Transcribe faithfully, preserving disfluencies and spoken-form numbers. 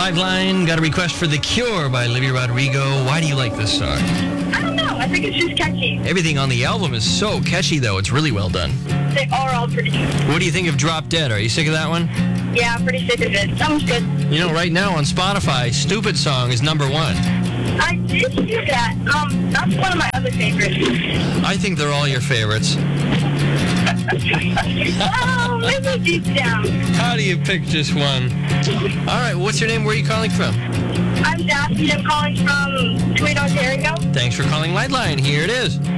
Liveline, got a request for The Cure by Olivia Rodrigo. Why do you like this song? I don't know. I think it's just catchy. Everything on the album is so catchy, though. It's really well done. They are all pretty good. What do you think of Drop Dead? Are you sick of that one? Yeah, I'm pretty sick of it. Sounds good. You know, right now on Spotify, Stupid Song is number one. I did hear that. Um, that's one of my other favorites. I think they're all your favorites. Oh, maybe deep down. How do you pick just one? All right, what's your name? Where are you calling from? I'm Daphne. I'm calling from Tweed, Ontario. Thanks for calling Liveline. Here it is.